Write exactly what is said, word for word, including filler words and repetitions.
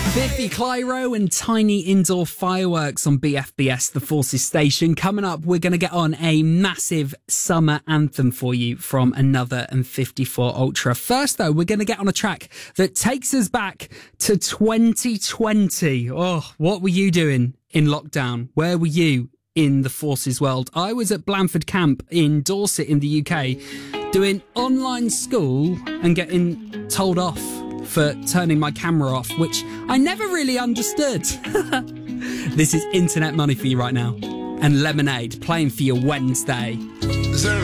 Biffy Clyro and Tiny Indoor Fireworks on B F B S, the Forces station. Coming up, we're going to get on a massive summer anthem for you from Another and fifty-four Ultra. First, though, we're going to get on a track that takes us back to twenty twenty. Oh, what were you doing in lockdown? Where were you in the Forces world? I was at Blandford Camp in Dorset in the U K doing online school and getting told off for turning my camera off, which I never really understood. This is Internet Money for you right now. And Lemonade playing for your Wednesday.